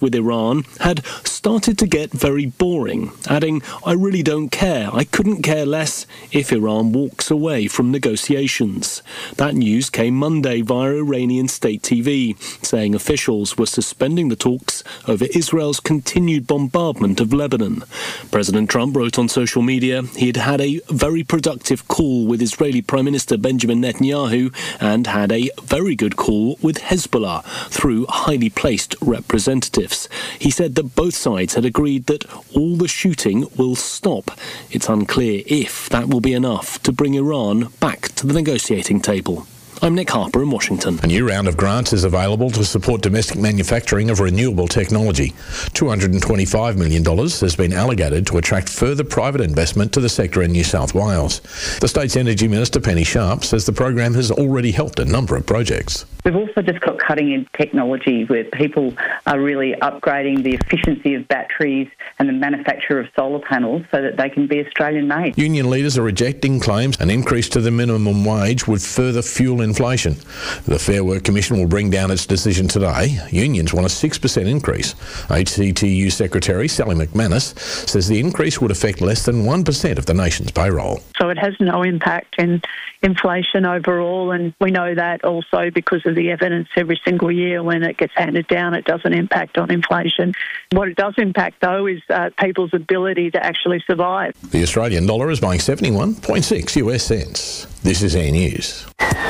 with Iran had started to get very boring, adding, "I really don't care. I couldn't care less if Iran walks away from negotiations." That news came Monday via Iranian state TV, saying officials were suspending the talks over Israel's continued bombardment of Lebanon. President Trump wrote on social media he had had a very productive call with Israeli Prime Minister Benjamin Netanyahu and had a very good call with Hezbollah through highly placed representatives. He said that both sides had agreed that all the shooting will stop. It's unclear if that will be enough to bring Iran back to the negotiating table. I'm Nick Harper in Washington. A new round of grants is available to support domestic manufacturing of renewable technology. $225 million has been allocated to attract further private investment to the sector in New South Wales. The state's Energy Minister, Penny Sharp, says the program has already helped a number of projects. We've also just got cutting-edge technology where people are really upgrading the efficiency of batteries and the manufacture of solar panels so that they can be Australian-made. Union leaders are rejecting claims an increase to the minimum wage would further fuel inflation. The Fair Work Commission will bring down its decision today. Unions want a 6% increase. ACTU Secretary Sally McManus says the increase would affect less than 1% of the nation's payroll. So it has no impact in inflation overall, and we know that also because of the evidence every single year when it gets handed down, it doesn't impact on inflation. What it does impact, though, is people's ability to actually survive. The Australian dollar is buying 71.6 US cents. This is Air News.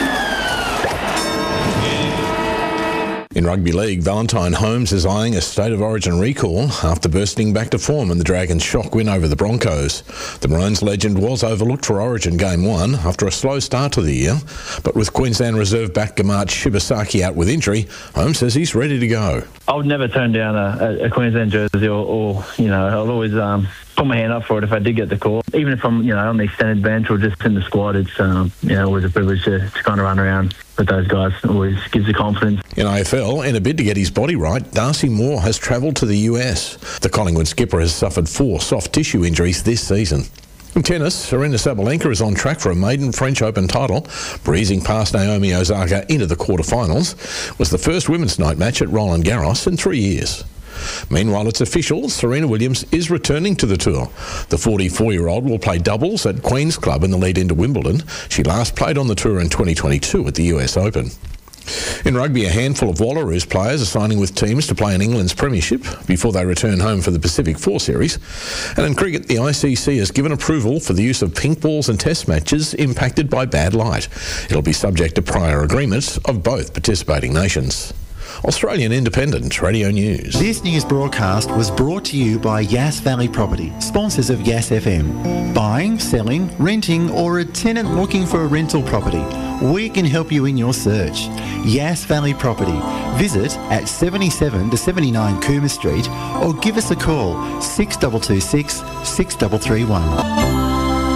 In rugby league, Valentine Holmes is eyeing a State of Origin recall after bursting back to form in the Dragons' shock win over the Broncos. The Maroons legend was overlooked for Origin Game 1 after a slow start to the year, but with Queensland reserve back Gamat Shibasaki out with injury, Holmes says he's ready to go. I would never turn down a Queensland jersey or I'll always put my hand up for it if I did get the call. Even if I'm, on the extended bench or just in the squad, it's, always a privilege to kind of run around with those guys. It always gives you confidence. In AFL, in a bid to get his body right, Darcy Moore has travelled to the US. The Collingwood skipper has suffered 4 soft tissue injuries this season. In tennis, Aryna Sabalenka is on track for a maiden French Open title. Breezing past Naomi Osaka into the quarterfinals was the first women's night match at Roland Garros in 3 years. Meanwhile, it's official, Serena Williams is returning to the tour. The 44-year-old will play doubles at Queen's Club in the lead into Wimbledon. She last played on the tour in 2022 at the US Open. In rugby, a handful of Wallaroos players are signing with teams to play in England's Premiership before they return home for the Pacific 4 Series. And in cricket, the ICC has given approval for the use of pink balls in test matches impacted by bad light. It'll be subject to prior agreements of both participating nations. Australian Independent Radio News. This news broadcast was brought to you by Yass Valley Property, sponsors of Yass FM. Buying, selling, renting, or a tenant looking for a rental property, we can help you in your search. Yass Valley Property. Visit at 77 to 79 Coomer Street or give us a call 6226 6331.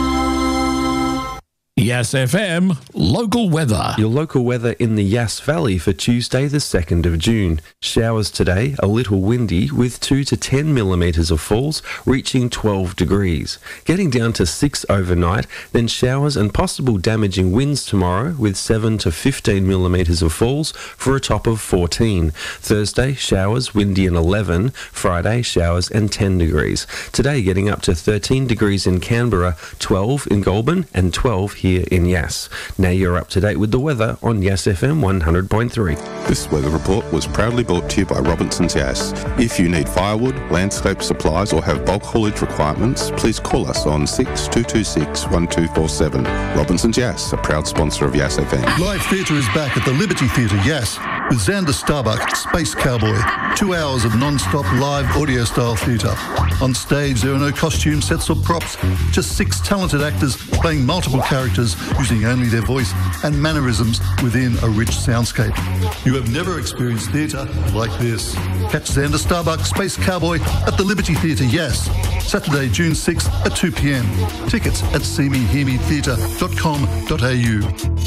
Yass FM local weather. Your local weather in the Yass Valley for Tuesday the 2nd of June. Showers today, a little windy with 2 to 10 millimetres of falls reaching 12 degrees. Getting down to 6 overnight, then showers and possible damaging winds tomorrow with 7 to 15 millimetres of falls for a top of 14. Thursday, showers, windy and 11. Friday, showers and 10 degrees. Today getting up to 13 degrees in Canberra, 12 in Goulburn and 12 here in Yass. Now you're up to date with the weather on Yass FM 100.3. This weather report was proudly brought to you by Robinson's Yass. If you need firewood, landscape supplies or have bulk haulage requirements, please call us on 6226 1247. Robinson's Yass, a proud sponsor of Yass FM. Live theatre is back at the Liberty Theatre, Yass, with Xander Starbuck, Space Cowboy. 2 hours of non-stop live audio-style theatre. On stage, there are no costume sets or props, just 6 talented actors playing multiple characters using only their voice and mannerisms within a rich soundscape. You have never experienced theatre like this. Catch Xander Starbuck, Space Cowboy at the Liberty Theatre, Yass, Saturday, June 6th at 2 p.m. Tickets at seemehearmetheatre.com.au.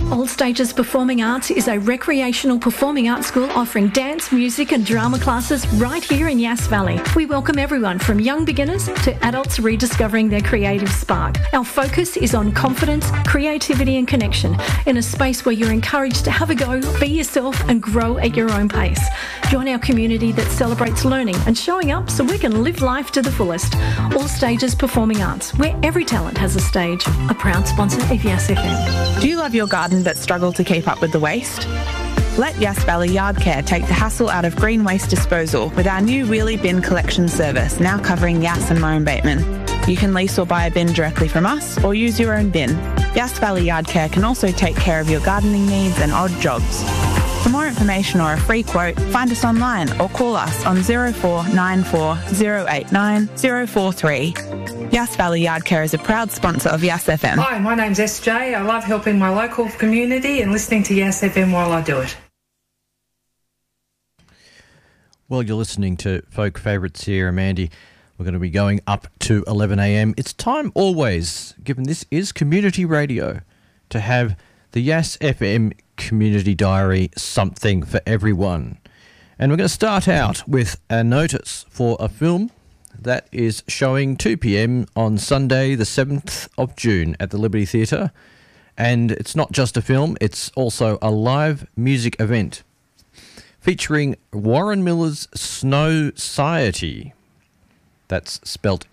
All Stages Performing Arts is a recreational performing arts school offering dance, music and drama classes right here in Yass Valley. We welcome everyone from young beginners to adults rediscovering their creative spark. Our focus is on confidence, creativity and connection in a space where you're encouraged to have a go, be yourself and grow at your own pace. Join our community that celebrates learning and showing up so we can live life to the fullest. All Stages Performing Arts, where every talent has a stage. A proud sponsor of Yass FM. Do you love your garden but struggle to keep up with the waste? Let Yass Valley Yard Care take the hassle out of green waste disposal with our new wheelie bin collection service, now covering Yass and Murrin Bateman. You can lease or buy a bin directly from us or use your own bin. Yass Valley Yard Care can also take care of your gardening needs and odd jobs. For more information or a free quote, find us online or call us on 0494 089 043. Yass Valley Yard Care is a proud sponsor of Yass FM. Hi, my name's SJ. I love helping my local community and listening to Yass FM while I do it. Well, you're listening to Folk Favourites here. I'm Andy. We're going to be going up to 11 a.m. It's time always, given this is community radio, to have the Yass FM Community Diary, something for everyone. And we're going to start out with a notice for a film that is showing 2 p.m. on Sunday, the 7th of June at the Liberty Theatre. And it's not just a film, it's also a live music event featuring Warren Miller's Snow-Ciety. That's spelt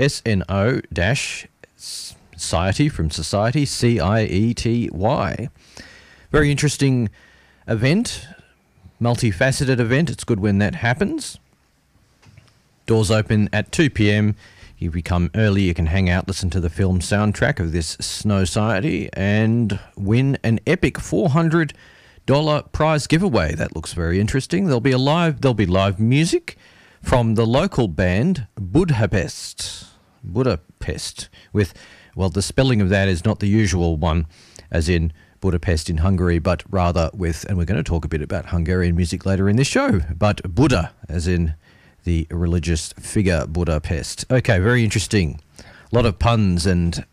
SNO-Society from Society, C-I-E-T-Y. Very interesting event, multifaceted event. It's good when that happens. Doors open at 2 p.m. If you come early, you can hang out, listen to the film soundtrack of this Snow-Ciety and win an epic $400 prize giveaway. That looks very interesting. There'll be live music from the local band Budapest with, well, the spelling of that is not the usual one, as in Budapest in Hungary, but rather with, and we're going to talk a bit about Hungarian music later in this show, but Buddha, as in the religious figure Budapest. Okay, very interesting. A lot of puns and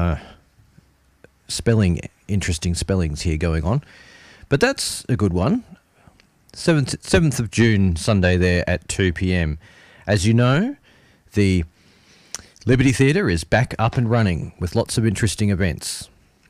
interesting spellings here going on. But that's a good one. 7th of June, Sunday there at 2 p.m. As you know, the Liberty Theatre is back up and running with lots of interesting events.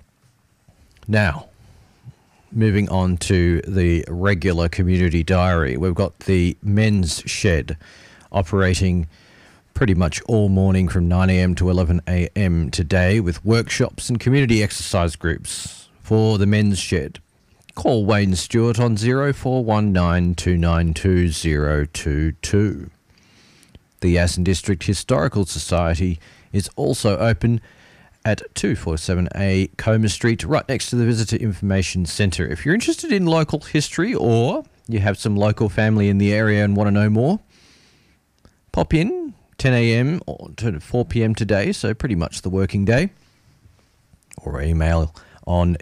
Now, moving on to the regular community diary, we've got the Men's Shed operating pretty much all morning from 9 a.m. to 11 a.m. today with workshops and community exercise groups for the Men's Shed. Call Wayne Stewart on 0419 292 022. The Yass District Historical Society is also open at 247A Comer Street, right next to the Visitor Information Centre. If you're interested in local history or you have some local family in the area and want to know more, pop in 10 a.m. or to 4 p.m. today, so pretty much the working day, or email on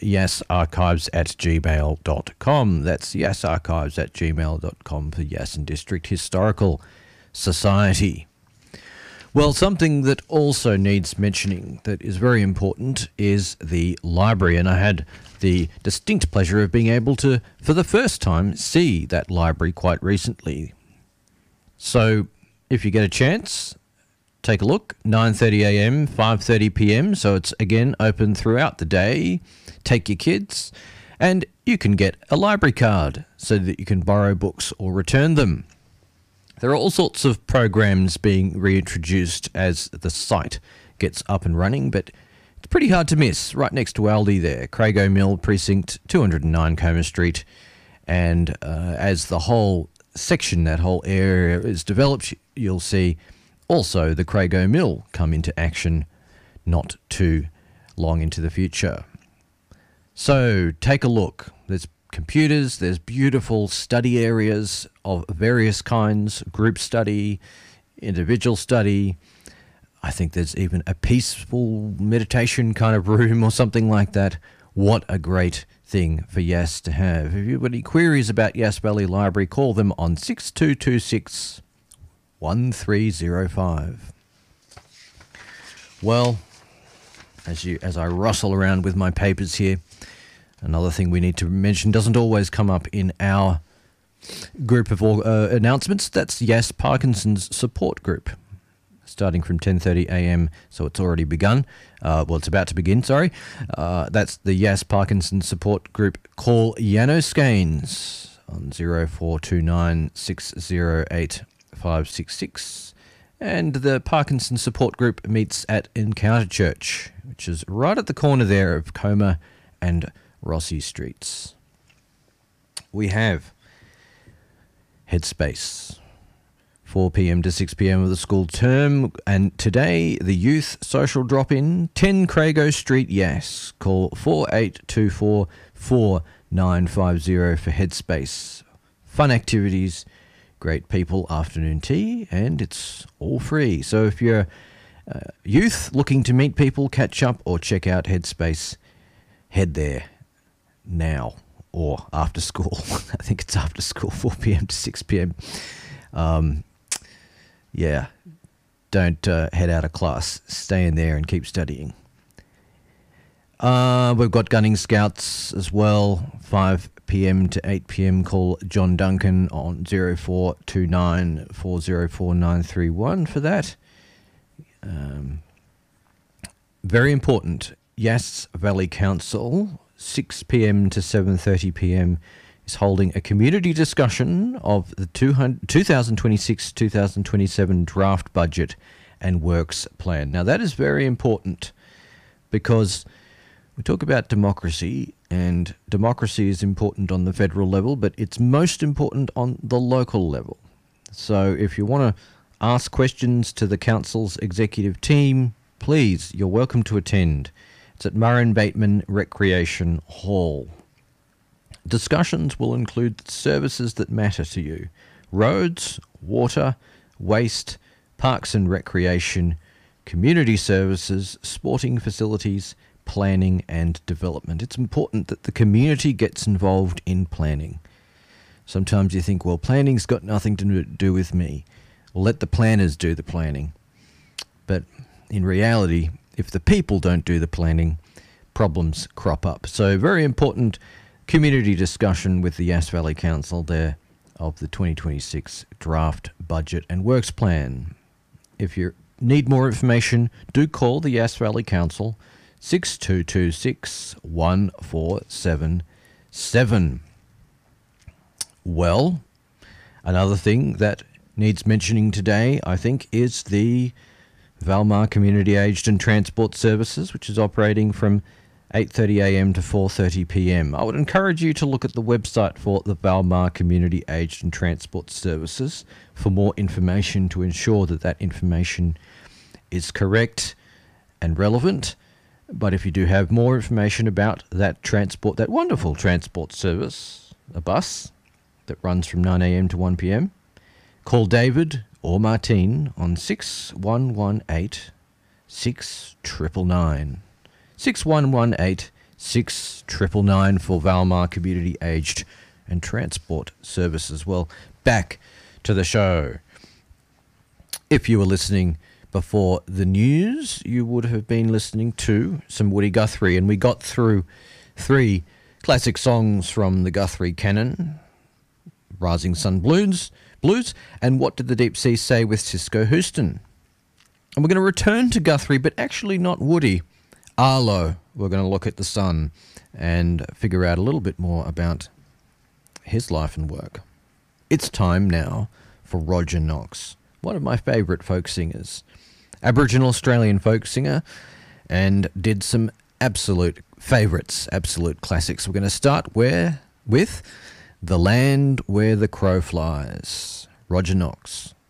yassarchives@gmail.com. That's yassarchives@gmail.com for Yass District Historical Society. Well, something that also needs mentioning that is very important is the library, and I had the distinct pleasure of being able to, for the first time, see that library quite recently. So, if you get a chance, take a look. 9:30 a.m, 5:30 p.m, so it's again open throughout the day. Take your kids, and you can get a library card so that you can borrow books or return them. There are all sorts of programs being reintroduced as the site gets up and running, but it's pretty hard to miss. Right next to Aldi there, Crago Mill, Precinct 209 Comer Street. And as the whole section, that whole area is developed, you'll see also the Crago Mill come into action not too long into the future. So take a look. There's computers, there's beautiful study areas of various kinds, group study, individual study. I think there's even a peaceful meditation kind of room or something like that. What a great thing for Yass to have. If you've got any queries about Yass Valley Library, call them on 6226 1305. Well, as I rustle around with my papers here, Another thing we need to mention doesn't always come up in our group of announcements. That's Yas Parkinson's support group, starting from 10:30 a.m. So it's already begun. It's about to begin. Sorry. That's the Yas Parkinson support group. Call Janos Gaines on 0429 608 566. And the Parkinson support group meets at Encounter Church, which is right at the corner there of Coma and Rossi Streets. We have Headspace, 4 p.m. to 6 p.m. of the school term, and today the youth social drop-in, 10 Crago Street, Yass. Call 4824 4950 for Headspace. Fun activities, great people, afternoon tea, and it's all free. So if you're youth looking to meet people, catch up, or check out Headspace, head there now or after school. I think it's after school, 4 p.m. to 6 p.m. Yeah, don't head out of class. Stay in there and keep studying. We've got Gunning Scouts as well, 5 p.m. to 8 p.m. Call John Duncan on 0429 404 931 for that. Very important, Yass Valley Council, 6 p.m. to 7:30 p.m. is holding a community discussion of the 2026-2027 draft budget and works plan. Now that is very important because we talk about democracy, and democracy is important on the federal level, but it's most important on the local level. So if you want to ask questions to the council's executive team, please, you're welcome to attend. It's at Murrin Bateman Recreation Hall. Discussions will include services that matter to you: roads, water, waste, parks and recreation, community services, sporting facilities, planning and development. It's important that the community gets involved in planning. Sometimes you think, well, planning's got nothing to do with me. Well, let the planners do the planning. But in reality, if the people don't do the planning, problems crop up. So very important community discussion with the Yass Valley Council there of the 2026 draft budget and works plan. If you need more information, do call the Yass Valley Council, 6226 1477. Well, another thing that needs mentioning today, I think, is the Valmar Community Aged and Transport Services, which is operating from 8:30 a.m. to 4:30 p.m. I would encourage you to look at the website for the Valmar Community Aged and Transport Services for more information to ensure that that information is correct and relevant. But if you do have more information about that transport, that wonderful transport service, a bus that runs from 9 a.m. to 1 p.m., call David or Martine on 6118 6999. 6118 6999 for Valmar Community Aged and Transport Services. Well, back to the show. If you were listening before the news, you would have been listening to some Woody Guthrie, and we got through 3 classic songs from the Guthrie canon: Rising Sun Blues, and What Did the Deep Sea Say with Cisco Houston. And we're going to return to Guthrie, but actually not Woody. Arlo. We're going to look at the sun and figure out a little bit more about his life and work. It's time now for Roger Knox, one of my favourite folk singers, Aboriginal Australian folk singer, and did some absolute favourites, absolute classics. We're going to start with The Land Where the Crow Flies, Roger Knox.